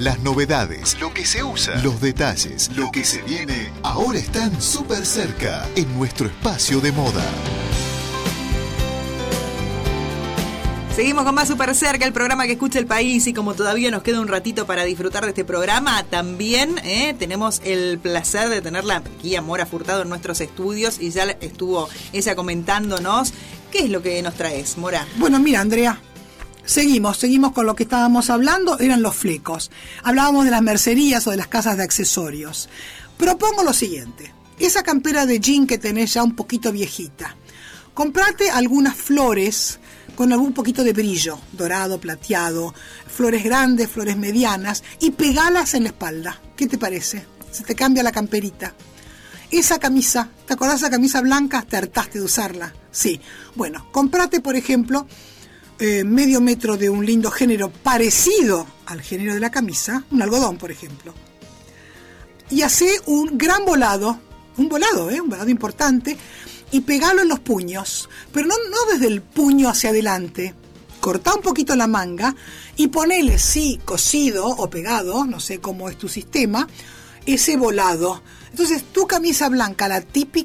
Las novedades, lo que se usa, los detalles, lo que se viene, ahora están súper cerca en nuestro espacio de moda. Seguimos con más Super Cerca, el programa que escucha el país, y como todavía nos queda un ratito para disfrutar de este programa, también tenemos el placer de tenerla aquí a Mora Furtado en nuestros estudios, y ya estuvo ella comentándonos qué es lo que nos traes, Mora. Bueno, mira, Andrea, seguimos con lo que estábamos hablando, eran los flecos. Hablábamos de las mercerías o de las casas de accesorios. Propongo lo siguiente: esa campera de jean que tenés ya un poquito viejita, comprate algunas flores con algún poquito de brillo, dorado, plateado, flores grandes, flores medianas, y pegalas en la espalda. ¿Qué te parece? Se te cambia la camperita. Esa camisa, ¿te acordás de esa camisa blanca? Te hartaste de usarla. Sí. Bueno, comprate, por ejemplo, medio metro de un lindo género parecido al género de la camisa, un algodón, por ejemplo, y hacé un gran volado, un volado importante, y pegalo en los puños, pero no desde el puño hacia adelante. Cortá un poquito la manga y ponele, sí, cosido o pegado, no sé cómo es tu sistema, ese volado. Entonces tu camisa blanca, la típica